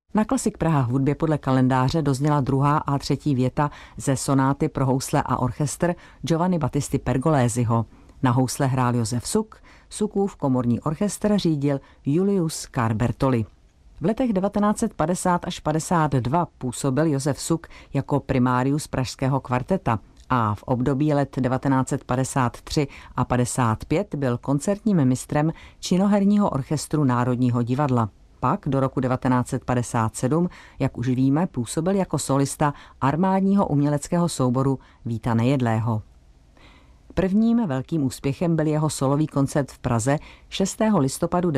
Na Klasik Praha hudbě podle kalendáře dozněla druhá a třetí věta ze sonáty pro housle a orchestr Giovanni Battisty Pergolésiho. Na housle hrál Josef Suk, Sukův komorní orchestr řídil Julius Carbertoli. V letech 1950 až 52 působil Josef Suk jako primárius pražského kvarteta a v období let 1953 a 55 byl koncertním mistrem činoherního orchestru Národního divadla. Pak do roku 1957, jak už víme, působil jako solista armádního uměleckého souboru Víta Nejedlého. Prvním velkým úspěchem byl jeho solový koncert v Praze 6. listopadu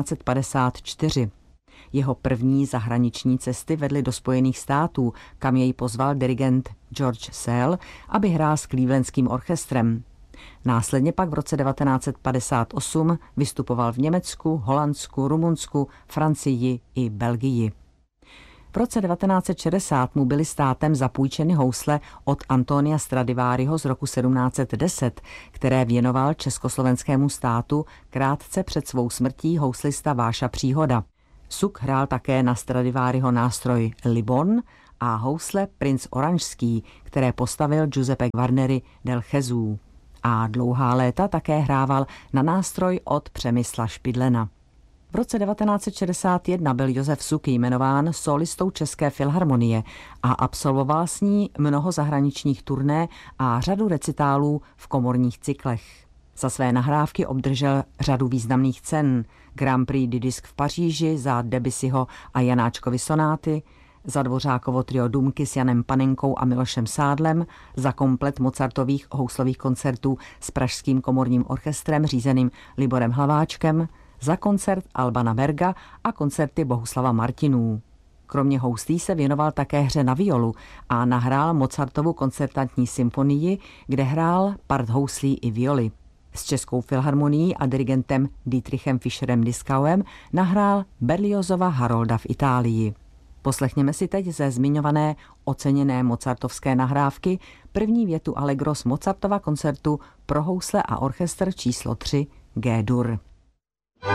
1954. Jeho první zahraniční cesty vedly do Spojených států, kam jej pozval dirigent George Sale, aby hrál s Clevelandským orchestrem. Následně pak v roce 1958 vystupoval v Německu, Holandsku, Rumunsku, Francii i Belgii. V roce 1960 mu byly státem zapůjčeny housle od Antonia Stradivariho z roku 1710, které věnoval československému státu krátce před svou smrtí houslista Váša Příhoda. Suk hrál také na Stradivariho nástroj Libon a housle Princ Oranžský, které postavil Giuseppe Guarneri del Gesù. A dlouhá léta také hrával na nástroj od Přemysla Špidlena. V roce 1961 byl Josef Suk jmenován solistou České filharmonie a absolvoval s ní mnoho zahraničních turné a řadu recitálů v komorních cyklech. Za své nahrávky obdržel řadu významných cen: Grand Prix du Disque v Paříži za Debussyho a Janáčkovy sonáty, za Dvořákovo trio Dumky s Janem Panenkou a Milošem Sádlem, za komplet Mozartových houslových koncertů s Pražským komorním orchestrem řízeným Liborem Hlaváčkem, za koncert Albana Berga a koncerty Bohuslava Martinů. Kromě houslí se věnoval také hře na violu a nahrál Mozartovu koncertantní symfonii, kde hrál part houslí i violy. S Českou filharmonií a dirigentem Dietrichem Fischerem Dieskauem nahrál Berliozova Harolda v Itálii. Poslechněme si teď ze zmiňované oceněné mozartovské nahrávky první větu Allegro z Mozartova koncertu pro housle a orchestr číslo 3 G-dur.